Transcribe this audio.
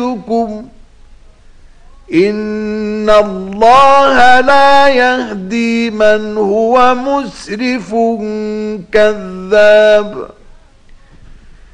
إن الله لا يهدي من هو مسرف كذاب.